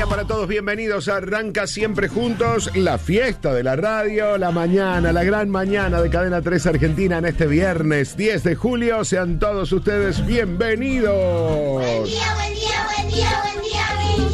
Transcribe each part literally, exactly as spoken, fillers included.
día para todos, bienvenidos. Arranca siempre juntos la fiesta de la radio, la mañana, la gran mañana de Cadena tres Argentina en este viernes diez de julio. Sean todos ustedes bienvenidos. Buen día, buen día, buen día, buen día,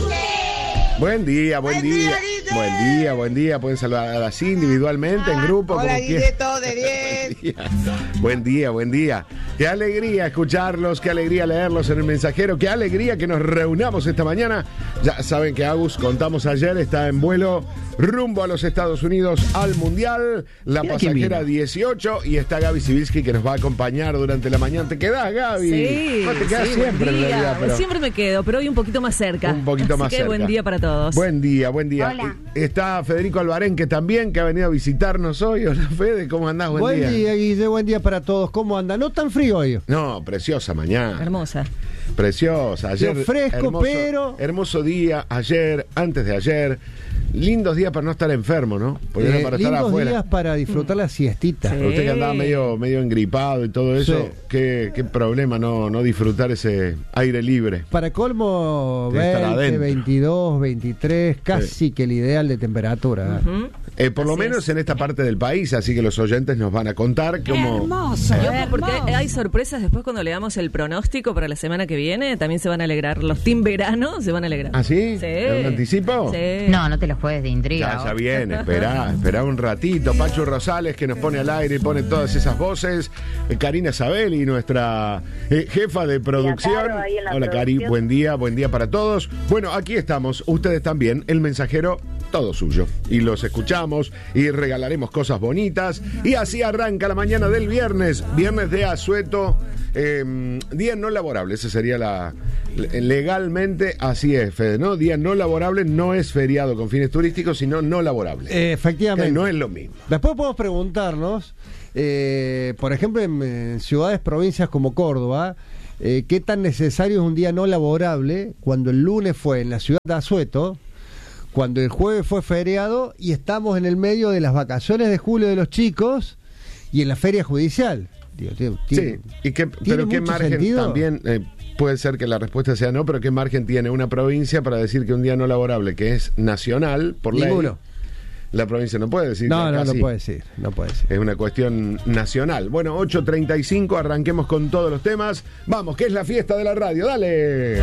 Vince. Buen día, buen, buen día. día buen día, buen día. Pueden saludar así individualmente, en grupo. Hola, como Guilleto, de diez. Buen día, buen día. Qué alegría escucharlos, qué alegría leerlos en el mensajero, qué alegría que nos reunamos esta mañana. Ya saben que Agus, contamos ayer, está en vuelo rumbo a los Estados Unidos al Mundial, la Mira pasajera dieciocho, y está Gaby Sibilski que nos va a acompañar durante la mañana. ¿Te quedás, Gaby? Sí, no, te quedás sí, siempre, en realidad, pero... siempre me quedo, pero hoy un poquito más cerca. Un poquito Así más que cerca. Buen día para todos. Buen día, buen día. Hola. Está Federico Albarén, que también, que ha venido a visitarnos hoy. Hola, Fede, ¿cómo andás? Buen, buen día. día, Guille, buen día para todos. ¿Cómo anda? No tan frío hoy. No, preciosa mañana. Hermosa. Preciosa. Ayer, Pero fresco, hermoso, pero... Hermoso día, ayer, antes de ayer. Lindos días para no estar enfermo, ¿no? Porque Eh, era para estar lindos afuera. días para disfrutar la siestita. Sí. Pero usted que andaba medio, medio engripado y todo eso, Sí. qué, qué problema no, no disfrutar ese aire libre. Para colmo, De estar veinte, adentro. veintidós, veintitrés, casi Sí. que el ideal de temperatura. Ujú. Eh, por lo Así menos es. en esta parte del país, así que los oyentes nos van a contar cómo... Hermoso, Y ojo, porque hermoso. hay sorpresas después cuando le damos el pronóstico para la semana que viene. También se van a alegrar. Los team verano se van a alegrar. ¿Ah, sí? Sí. ¿Un anticipo? Sí. No, no te los juegues de intriga. Ya, ya viene, esperá, esperá un ratito. Pacho Rosales, que nos pone al aire y pone todas esas voces. Eh, Karina Sabelli, nuestra eh, jefa de producción. Caro, ahí en la Hola, Cari, producción. buen día, buen día para todos. Bueno, aquí estamos, ustedes también, el mensajero, todo suyo. Y los escuchamos y regalaremos cosas bonitas. Y así arranca la mañana del viernes, viernes de asueto. Eh, día no laborable, esa sería la... Legalmente así es, Fede, ¿no? Día no laborable no es feriado con fines turísticos, sino no laborable. Eh, efectivamente. Que no es lo mismo. Después podemos preguntarnos, eh, por ejemplo, en, en ciudades, provincias como Córdoba, eh, qué tan necesario es un día no laborable cuando el lunes fue en la ciudad de Asueto, cuando el jueves fue feriado y estamos en el medio de las vacaciones de julio de los chicos y en la feria judicial. Digo, tío, Sí, tiene- y qué, ¿tiene pero qué mucho margen sentido? también, eh, puede ser que la respuesta sea no, pero qué margen tiene una provincia para decir que un día no laborable, que es nacional, por ley, Ninguno. la provincia no puede decir. No, que no, acá no sí. puede decir, no puede decir. Es una cuestión nacional. Bueno, ocho treinta y cinco, arranquemos con todos los temas. Vamos, que es la fiesta de la radio, dale.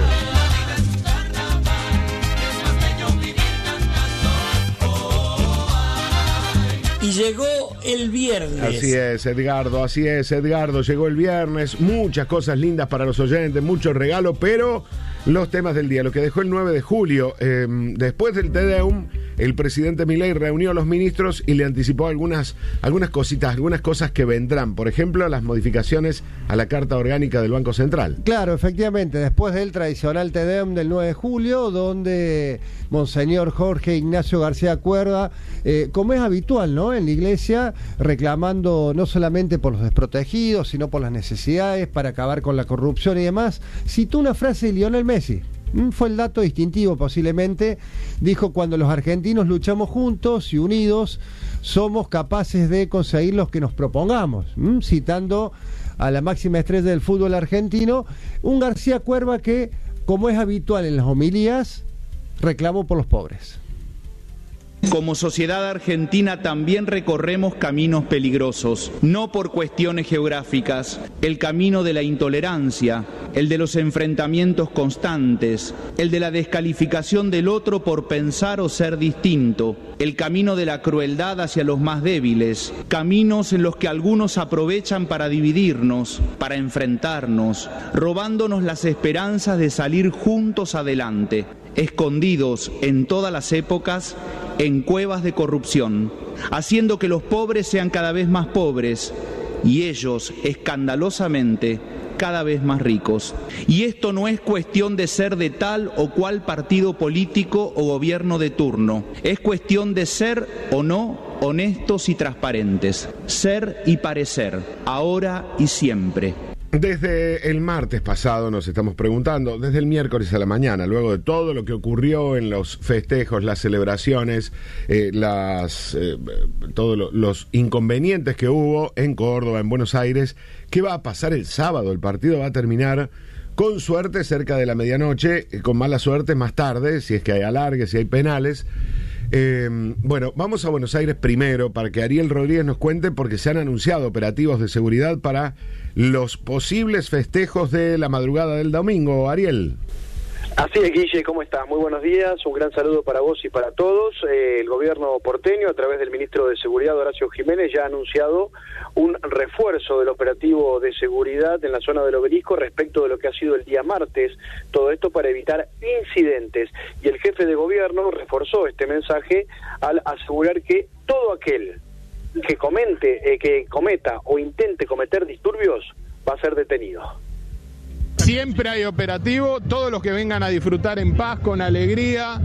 Y llegó el viernes. Así es, Edgardo, así es, Edgardo. Llegó el viernes, muchas cosas lindas para los oyentes, mucho regalo, pero los temas del día, lo que dejó el nueve de julio, eh, después del Te Deum, el presidente Milei reunió a los ministros y le anticipó algunas, algunas cositas, algunas cosas que vendrán. Por ejemplo, las modificaciones a la Carta Orgánica del Banco Central. Claro, efectivamente, después del tradicional Te Deum del nueve de julio, donde Monseñor Jorge Ignacio García Cuerda, eh, como es habitual, ¿no?, en la iglesia, reclamando no solamente por los desprotegidos, sino por las necesidades para acabar con la corrupción y demás, citó una frase de Lionel Messi. Mm, Fue el dato distintivo posiblemente. Dijo: cuando los argentinos luchamos juntos y unidos, somos capaces de conseguir lo que nos propongamos. Mm, Citando a la máxima estrella del fútbol argentino, un García Cuerva que, como es habitual en las homilías, reclamó por los pobres. Como sociedad argentina también recorremos caminos peligrosos, no por cuestiones geográficas, el camino de la intolerancia, el de los enfrentamientos constantes, el de la descalificación del otro por pensar o ser distinto, el camino de la crueldad hacia los más débiles, caminos en los que algunos aprovechan para dividirnos, para enfrentarnos, robándonos las esperanzas de salir juntos adelante, escondidos en todas las épocas en cuevas de corrupción, haciendo que los pobres sean cada vez más pobres y ellos, escandalosamente, cada vez más ricos. Y esto no es cuestión de ser de tal o cual partido político o gobierno de turno, es cuestión de ser o no honestos y transparentes, ser y parecer, ahora y siempre. Desde el martes pasado nos estamos preguntando, desde el miércoles a la mañana, luego de todo lo que ocurrió en los festejos, las celebraciones, eh, las eh, todos lo, los inconvenientes que hubo en Córdoba, en Buenos Aires, ¿qué va a pasar el sábado? El partido va a terminar con suerte cerca de la medianoche, con mala suerte más tarde, si es que hay alargues, si hay penales. Eh, bueno, vamos a Buenos Aires primero para que Ariel Rodríguez nos cuente, porque se han anunciado operativos de seguridad para los posibles festejos de la madrugada del domingo. Ariel. Así es, Guille, ¿cómo estás? Muy buenos días, un gran saludo para vos y para todos. Eh, el gobierno porteño, a través del ministro de Seguridad, Horacio Jiménez, ya ha anunciado un refuerzo del operativo de seguridad en la zona del Obelisco respecto de lo que ha sido el día martes, todo esto para evitar incidentes. Y el jefe de gobierno reforzó este mensaje al asegurar que todo aquel que comente, eh, que cometa o intente cometer disturbios va a ser detenido. Siempre hay operativo, todos los que vengan a disfrutar en paz, con alegría,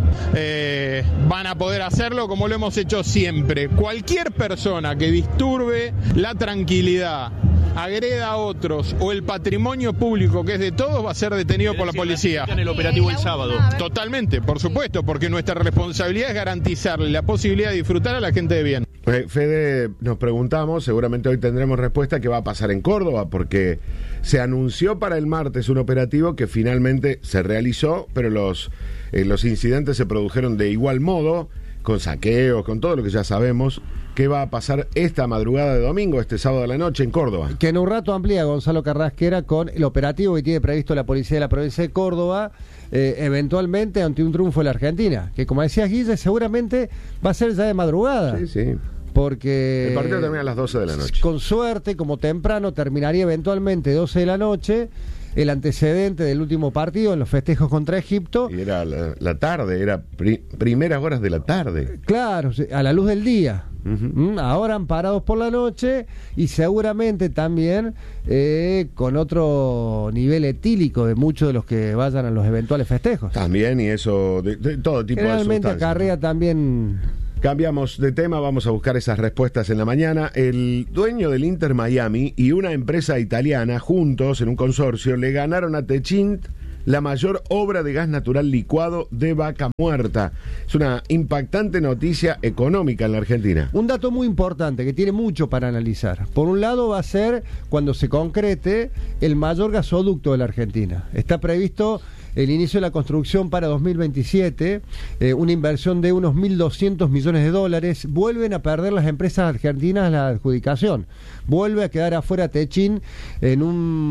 eh, van a poder hacerlo como lo hemos hecho siempre. Cualquier persona que disturbe la tranquilidad, agreda a otros o el patrimonio público que es de todos va a ser detenido por la policía. En el operativo el sábado. Totalmente, por supuesto, porque nuestra responsabilidad es garantizarle la posibilidad de disfrutar a la gente de bien. Eh, Fede, nos preguntamos, seguramente hoy tendremos respuesta, qué va a pasar en Córdoba, porque se anunció para el martes un operativo que finalmente se realizó, pero los, eh, los incidentes se produjeron de igual modo, con saqueos, con todo lo que ya sabemos. ¿Qué va a pasar esta madrugada de domingo, este sábado de la noche en Córdoba? Que en un rato amplía Gonzalo Carrasquera con el operativo que tiene previsto la policía de la provincia de Córdoba, eh, eventualmente ante un triunfo de la Argentina, que como decías, Guille, seguramente va a ser ya de madrugada. Sí, sí. Porque el partido termina a las doce de la noche. Con suerte, como temprano, terminaría eventualmente doce de la noche, el antecedente del último partido en los festejos contra Egipto. Y era la, la tarde, era pri, primeras horas de la tarde. Claro, a la luz del día. Uh-huh. ¿Mm? Ahora amparados por la noche y seguramente también eh, con otro nivel etílico de muchos de los que vayan a los eventuales festejos. También, y eso, de, de todo tipo de sustancias. Realmente acarrea también... Cambiamos de tema, vamos a buscar esas respuestas en la mañana. El dueño del Inter Miami y una empresa italiana, juntos en un consorcio, le ganaron a Techint la mayor obra de gas natural licuado de Vaca Muerta. Es una impactante noticia económica en la Argentina. Un dato muy importante que tiene mucho para analizar. Por un lado va a ser, cuando se concrete, el mayor gasoducto de la Argentina. Está previsto el inicio de la construcción para dos mil veintisiete, eh, una inversión de unos mil doscientos millones de dólares. Vuelven a perder las empresas argentinas la adjudicación. Vuelve a quedar afuera Techint en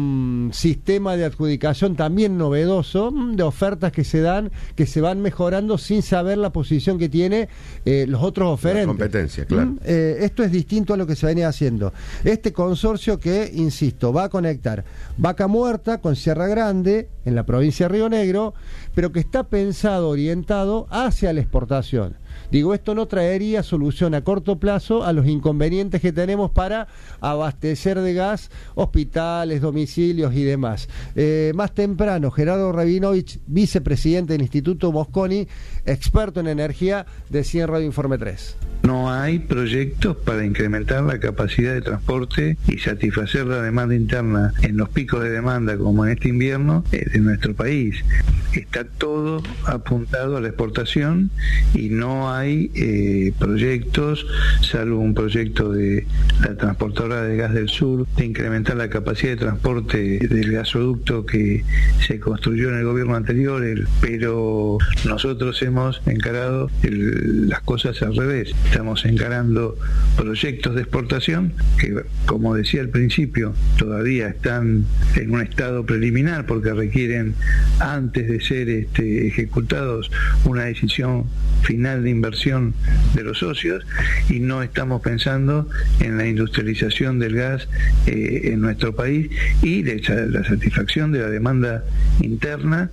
un sistema de adjudicación también novedoso, de ofertas que se dan, que se van mejorando sin saber la posición que tiene eh, los otros oferentes. La competencia, claro. Eh, esto es distinto a lo que se venía haciendo. Este consorcio que, insisto, va a conectar Vaca Muerta con Sierra Grande, en la provincia de Río Negro, pero que está pensado, orientado hacia la exportación. Digo, esto no traería solución a corto plazo a los inconvenientes que tenemos para abastecer de gas hospitales, domicilios y demás. Eh, más temprano, Gerardo Rabinovich, vicepresidente del Instituto Mosconi, experto en energía, decía en Radio Informe tres. No hay proyectos para incrementar la capacidad de transporte y satisfacer la demanda interna en los picos de demanda como en este invierno eh, de nuestro país. Está todo apuntado a la exportación y no hay eh, proyectos, salvo un proyecto de la transportadora de gas del sur, de incrementar la capacidad de transporte del gasoducto que se construyó en el gobierno anterior, el, pero nosotros hemos encarado el, las cosas al revés. Estamos encarando proyectos de exportación que, como decía al principio, todavía están en un estado preliminar porque requieren, antes de ser este, ejecutados, una decisión final de inversión de los socios, y no estamos pensando en la industrialización del gas eh, en nuestro país y de la satisfacción de la demanda interna,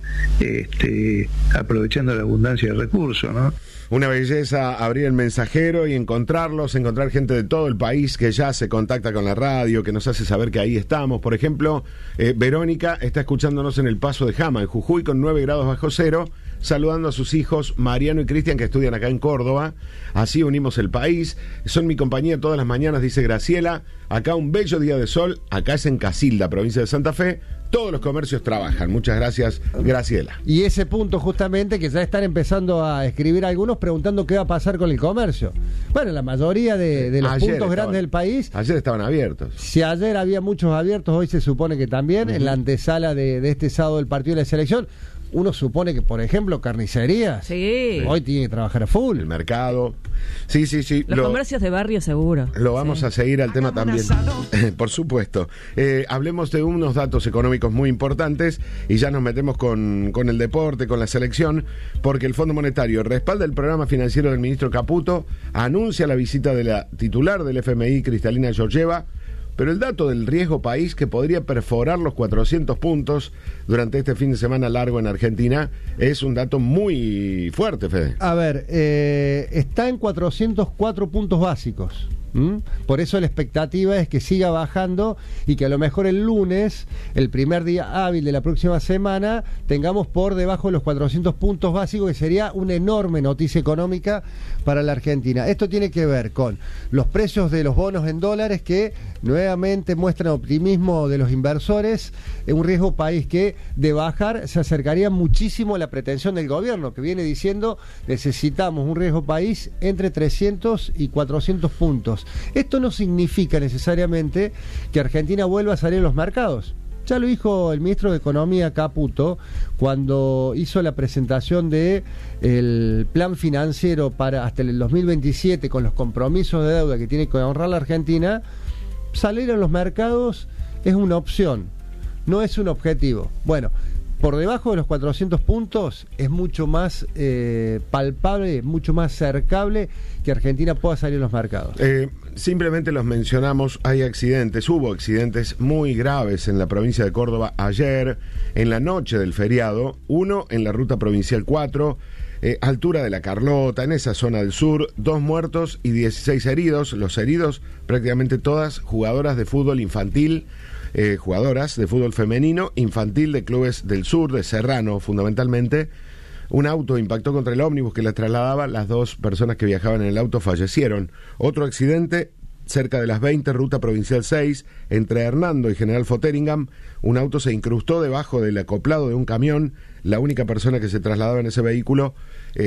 este, aprovechando la abundancia de recursos, ¿no? Una belleza abrir el mensajero y encontrarlos, encontrar gente de todo el país que ya se contacta con la radio, que nos hace saber que ahí estamos. Por ejemplo, eh, Verónica está escuchándonos en el Paso de Jama, en Jujuy, con nueve grados bajo cero, saludando a sus hijos Mariano y Cristian, que estudian acá en Córdoba. Así unimos el país. Son mi compañía todas las mañanas, dice Graciela. Acá un bello día de sol, acá es en Casilda, provincia de Santa Fe. todos los comercios trabajan. Muchas gracias, Graciela. Y ese punto justamente que ya están empezando a escribir algunos preguntando qué va a pasar con el comercio. Bueno, la mayoría de, de los Ayer puntos estaban- grandes del país, Ayer estaban abiertos. si ayer había muchos abiertos, hoy se supone que también, en la antesala de, de este sábado del partido de la selección, uno supone que, por ejemplo, carnicerías, Sí. hoy tiene que trabajar a full. El mercado. Sí, sí, sí. Los lo- comercios de barrio seguro. Lo vamos Sí. a seguir al tema también, por supuesto. Eh, hablemos de unos datos económicos muy importantes y ya nos metemos con, con el deporte, con la selección, porque el Fondo Monetario respalda el programa financiero del ministro Caputo, anuncia la visita de la titular del F M I, Cristalina Georgieva, pero el dato del riesgo país que podría perforar los cuatrocientos puntos durante este fin de semana largo en Argentina es un dato muy fuerte, Fede. A ver, eh, está en cuatrocientos cuatro puntos básicos. ¿Mm? Por eso la expectativa es que siga bajando y que a lo mejor el lunes, el primer día hábil de la próxima semana, tengamos por debajo de los cuatrocientos puntos básicos, que sería una enorme noticia económica para la Argentina. Esto tiene que ver con los precios de los bonos en dólares que nuevamente muestran optimismo de los inversores, en un riesgo país que de bajar se acercaría muchísimo a la pretensión del gobierno, que viene diciendo necesitamos un riesgo país entre trescientos y cuatrocientos puntos. Esto no significa necesariamente que Argentina vuelva a salir en los mercados. Ya lo dijo el ministro de Economía Caputo cuando hizo la presentación de el plan financiero para hasta el dos mil veintisiete con los compromisos de deuda que tiene que honrar la Argentina. Salir a los mercados es una opción, no es un objetivo. Bueno, por debajo de los cuatrocientos puntos es mucho más eh, palpable, mucho más cercable que Argentina pueda salir a los mercados. Eh, simplemente los mencionamos, hay accidentes, hubo accidentes muy graves en la provincia de Córdoba ayer, en la noche del feriado, uno en la ruta provincial cuatro, eh, altura de la Carlota, en esa zona del sur, dos muertos y dieciséis heridos, los heridos prácticamente todas jugadoras de fútbol infantil, eh, jugadoras de fútbol femenino, infantil de clubes del sur, de Serrano fundamentalmente. Un auto impactó contra el ómnibus que las trasladaba, las dos personas que viajaban en el auto fallecieron. Otro accidente cerca de las veinte, ruta provincial seis, entre Hernando y General Foteringam, un auto se incrustó debajo del acoplado de un camión, la única persona que se trasladaba en ese vehículo